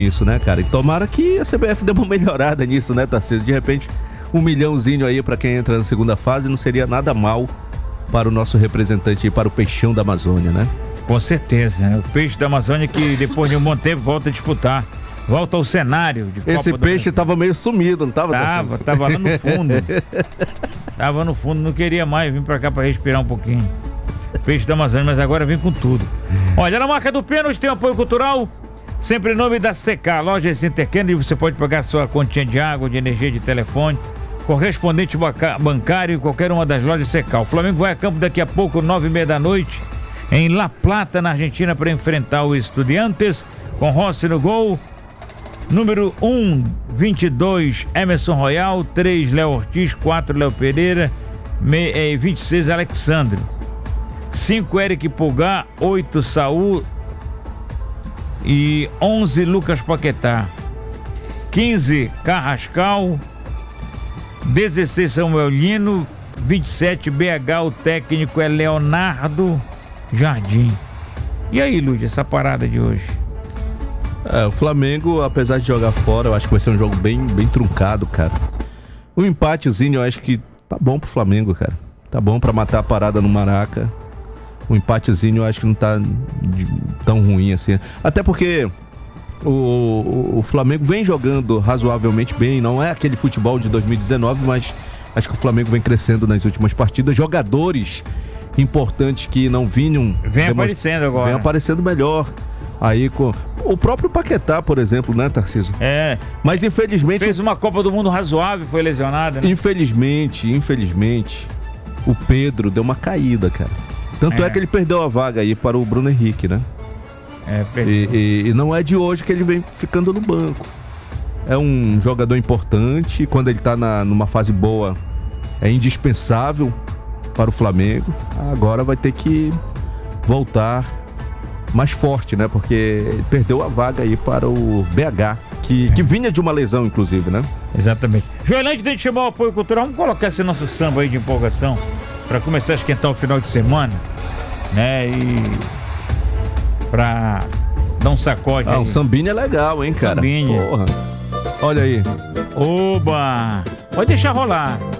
isso, né, cara? E tomara que a CBF dê uma melhorada nisso, né, Tarcísio? De repente, 1 milhãozinho aí pra quem entra na segunda fase não seria nada mal para o nosso representante aí, para o Peixão da Amazônia, né? Com certeza, né? O Peixe da Amazônia que depois de um bom tempo volta a disputar. Volta ao cenário de Copa Esse peixe tava meio sumido, não tava? Tava lá no fundo. Tava no fundo, não queria mais vir pra cá pra respirar um pouquinho. Peixe da Amazônia, mas agora vem com tudo. Olha, na marca do pênalti tem apoio cultural, sempre em nome da CK, loja Center Kennedy, você pode pagar sua continha de água, de energia, de telefone, correspondente bancário em qualquer uma das lojas CK. O Flamengo vai a campo daqui a pouco, 9h30 da noite, em La Plata, na Argentina, para enfrentar o Estudiantes, com Rossi no gol. Número 1, 22, Emerson Royal, 3, Léo Ortiz, 4, Léo Pereira, 26, Alexandre, 5, Eric Pulgar, 8, Saul e 11, Lucas Paquetá, 15, Carrascal, 16, Samuel Lino, 27, BH, o técnico é Leonardo Jardim. E aí, Lúcio, essa parada de hoje? O Flamengo, apesar de jogar fora, eu acho que vai ser um jogo bem truncado, cara. Um empatezinho eu acho que tá bom pro Flamengo, cara. Tá bom pra matar a parada no Maraca. Um empatezinho eu acho que não tá tão ruim assim. Até porque o Flamengo vem jogando razoavelmente bem. Não é aquele futebol de 2019, mas acho que o Flamengo vem crescendo nas últimas partidas. Jogadores importantes que não vinham... Vem aparecendo agora. Vem aparecendo melhor. Aí com o próprio Paquetá, por exemplo, né, Tarcísio? Mas infelizmente... Fez uma Copa do Mundo razoável, foi lesionado, né? Infelizmente, o Pedro deu uma caída, cara. Tanto é que ele perdeu a vaga aí para o Bruno Henrique, né? E não é de hoje que ele vem ficando no banco. É um jogador importante, quando ele tá numa fase boa, é indispensável para o Flamengo. Agora vai ter que voltar mais forte, né? Porque ele perdeu a vaga aí para o BH, que vinha de uma lesão, inclusive, né? Exatamente. Joelante, deixa eu chamar o apoio cultural. Vamos colocar esse nosso samba aí de empolgação para começar a esquentar o final de semana, né? E pra dar um sacode aí. Um sambinha é legal, hein, cara? Sambinha. Porra. Olha aí. Oba! Pode deixar rolar.